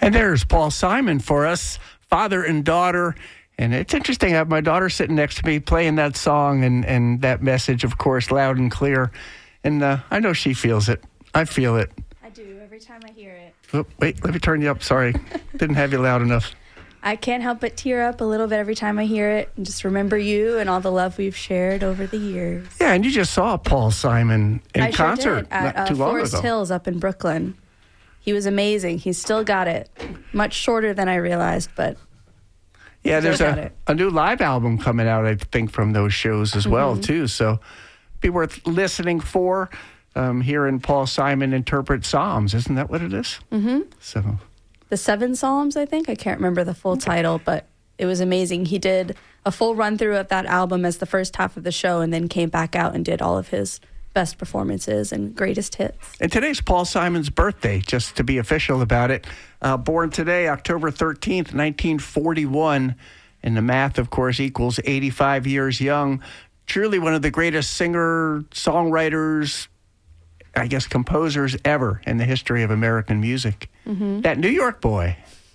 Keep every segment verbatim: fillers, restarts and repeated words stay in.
And there's Paul Simon for us, father and daughter. And it's interesting, I have my daughter sitting next to me playing that song and, and that message, of course, loud and clear. And uh, I know she feels it. I feel it. I do, every time I hear it. Oh, wait, let me turn you up. Sorry. Didn't have you loud enough. I can't help but tear up a little bit every time I hear it and just remember you and all the love we've shared over the years. Yeah, and you just saw Paul Simon in I concert sure did, at not uh, too long Forest ago. Hills up in Brooklyn. He was amazing. He's still got it. Much shorter than I realized, but yeah, there's still got a, it. a new live album coming out, I think, from those shows as well, Mm-hmm. too. So be worth listening for. Um, hearing Paul Simon interpret Psalms. Isn't that what it is? Mm-hmm. So The Seven Psalms, I think. I can't remember the full title, but it was amazing. He did a full run-through of that album as the first half of the show and then came back out and did all of his best performances and greatest hits. And today's Paul Simon's birthday, just to be official about it. Uh, born today, October thirteenth, nineteen forty-one. And the math, of course, equals eighty-five years young. Truly one of the greatest singer, songwriters, I guess, composers ever in the history of American music. Mm-hmm. That New York boy.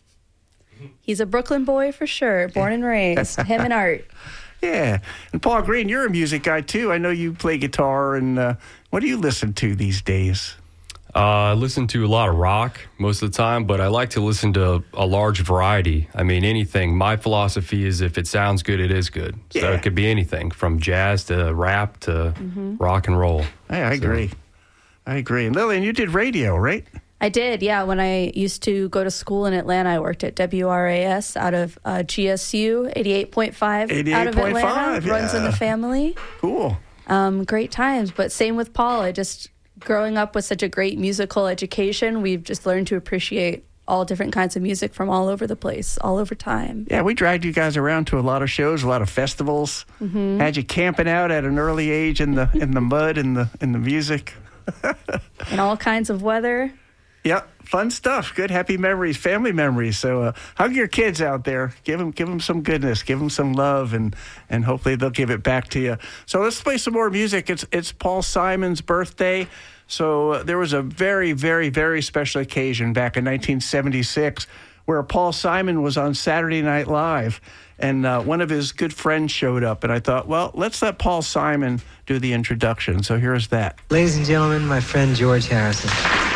He's a Brooklyn boy for sure, born and raised. Him and Art. Yeah. And Paul Green, you're a music guy, too. I know you play guitar. And uh, what do you listen to these days? Uh, I listen to a lot of rock most of the time, but I like to listen to a large variety. I mean, anything. My philosophy is if it sounds good, it is good. So Yeah. it could be anything from jazz to rap to Mm-hmm. rock and roll. Hey, I So- agree. I agree. And Lillian, you did radio, right? I did, yeah. When I used to go to school in Atlanta, I worked at W R A S out of uh, G S U, eighty-eight point five out of Atlanta. eighty-eight point five, Runs in yeah. the family. Cool. Um, great times, but same with Paul. I just, growing up with such a great musical education, we've just learned to appreciate all different kinds of music from all over the place, all over time. Yeah, we dragged you guys around to a lot of shows, a lot of festivals. Mm-hmm. Had you camping out at an early age in the in the mud and the in the music. And all kinds of weather. Yeah, fun stuff. Good, happy memories, family memories. So uh, hug your kids out there. Give them, give them some goodness. Give them some love, and and hopefully they'll give it back to you. So let's play some more music. It's it's Paul Simon's birthday. So uh, there was a very, very, very special occasion back in nineteen seventy-six where Paul Simon was on Saturday Night Live, and uh, one of his good friends showed up. And I thought, well, let's let Paul Simon do the introduction. So here's that. Ladies and gentlemen, my friend George Harrison.